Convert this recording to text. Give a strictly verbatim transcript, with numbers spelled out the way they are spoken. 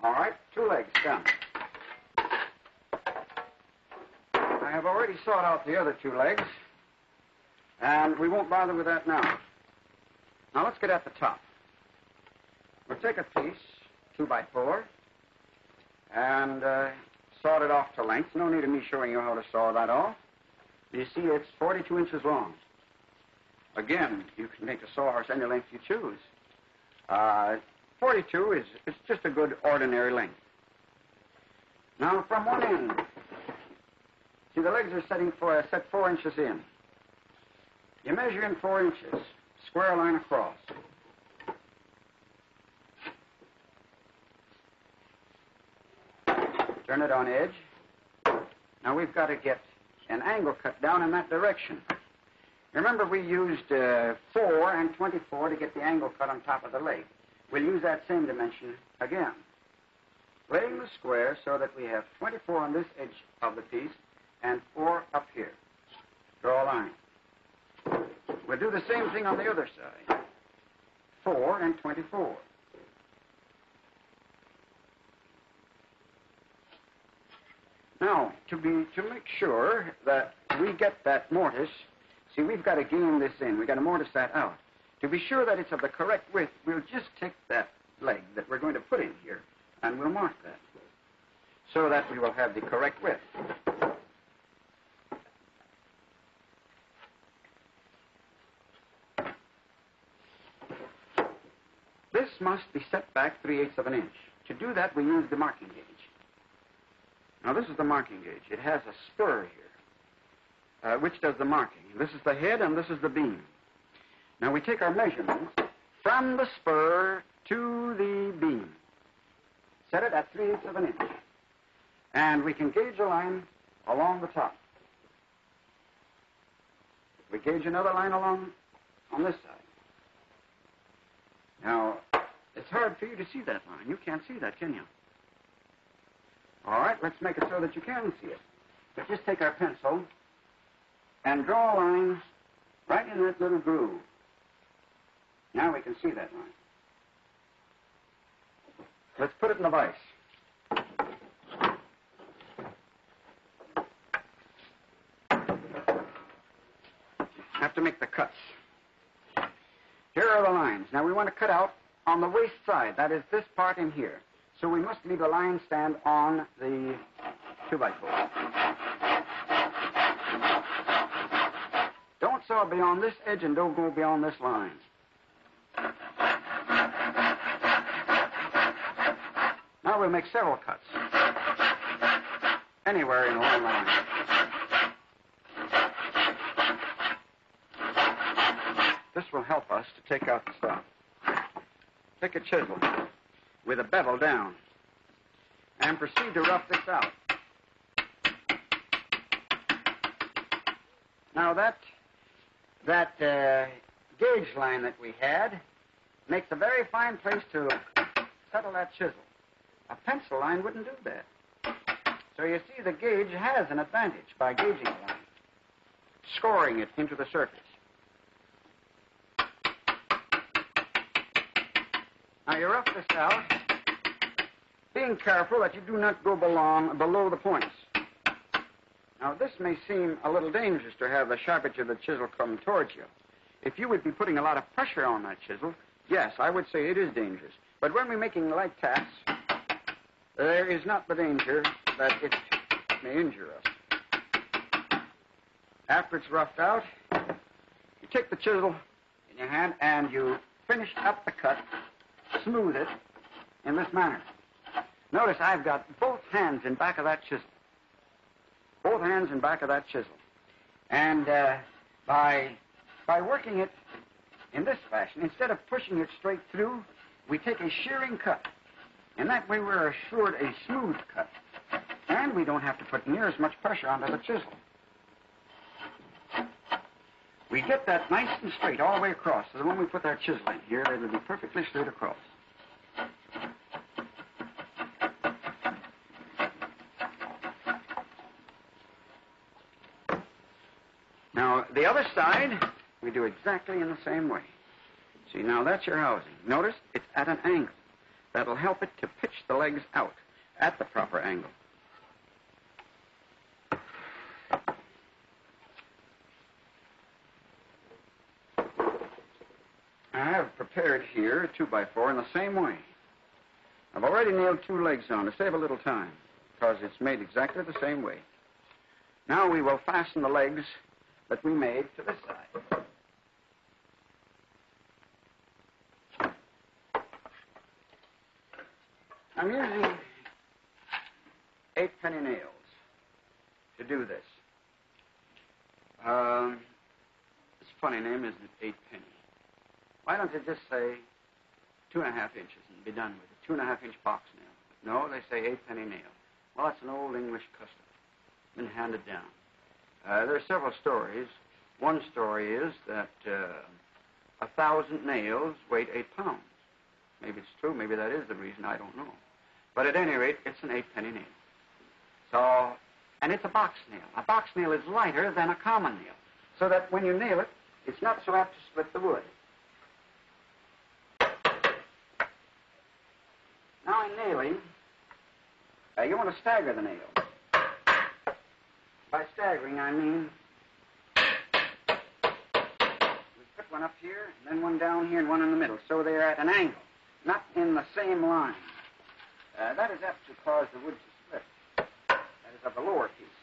All right, two legs done. I have already sawed out the other two legs, and we won't bother with that now. Now let's get at the top. We'll take a piece, two by four, and uh, sawed it off to length. No need of me showing you how to saw that off. You see, it's forty-two inches long. Again, you can make a sawhorse any length you choose. Uh, forty-two is it's just a good ordinary length. Now, from one end, see, the legs are setting for, uh, set four inches in. You measure in four inches, square line across. Turn it on edge. Now we've got to get an angle cut down in that direction. Remember, we used uh, four and twenty-four to get the angle cut on top of the leg. We'll use that same dimension again. Laying the square so that we have twenty-four on this edge of the piece and four up here. Draw a line. We'll do the same thing on the other side. Four and twenty-four. Now, to be to make sure that we get that mortise, see, we've got to game this in. We've got to mortise that out. To be sure that it's of the correct width, we'll just take that leg that we're going to put in here, and we'll mark that, so that we will have the correct width. This must be set back three-eighths of an inch. To do that, we use the marking gauge. Now, this is the marking gauge. It has a spur here, uh, which does the marking. This is the head, and this is the beam. Now, we take our measurements from the spur to the beam. Set it at three-eighths of an inch. And we can gauge a line along the top. We gauge another line along on this side. Now, it's hard for you to see that line. You can't see that, can you? All right, let's make it so that you can see it. But just take our pencil and draw a line right in that little groove. Now we can see that line. Let's put it in the vise. Have to make the cuts. Here are the lines. Now we want to cut out on the waist side. That is this part in here. So we must leave a line stand on the two by four. Don't saw beyond this edge and don't go beyond this line. Now we'll make several cuts. Anywhere in one line. This will help us to take out the stuff. Take a chisel with a bevel down and proceed to rough this out. Now that that uh, gauge line that we had makes a very fine place to settle that chisel. A pencil line wouldn't do that. So you see, the gauge has an advantage by gauging a line, scoring it into the surface. Now you rough this out, being careful that you do not go belong, below the points. Now this may seem a little dangerous to have the sharp edge of the chisel come towards you. If you would be putting a lot of pressure on that chisel, yes, I would say it is dangerous. But when we're making light taps, there is not the danger that it may injure us. After it's roughed out, you take the chisel in your hand and you finish up the cut, smooth it in this manner. Notice I've got both hands in back of that chisel. Both hands in back of that chisel. And uh, by, by working it in this fashion, instead of pushing it straight through, we take a shearing cut. And that way we're assured a smooth cut. And we don't have to put near as much pressure onto the chisel. We get that nice and straight all the way across. So that when we put our chisel in here, it will be perfectly straight across. Now, the other side, we do exactly in the same way. See, now that's your housing. Notice it's at an angle. that'll help it to pitch the legs out at the proper angle. I have prepared here a two by four in the same way. I've already nailed two legs on to save a little time, because it's made exactly the same way. Now we will fasten the legs that we made to this side. I'm using eight penny nails to do this. Um, it's a funny name, isn't it? Eight penny. Why don't you just say two and a half inches and be done with it? Two and a half inch box nail. No, they say eight penny nail. Well, that's an old English custom. Been handed down. Uh, there are several stories. One story is that uh, a thousand nails weigh eight pounds. Maybe it's true. Maybe that is the reason. I don't know. But at any rate, it's an eight penny nail. So, and it's a box nail. A box nail is lighter than a common nail, so that when you nail it, it's not so apt to split the wood. Now in nailing, uh, you want to stagger the nail. By staggering, I mean we put one up here, and then one down here, and one in the middle, so they're at an angle, not in the same line. Uh, that is apt to cause the wood to split. That is of the lower piece.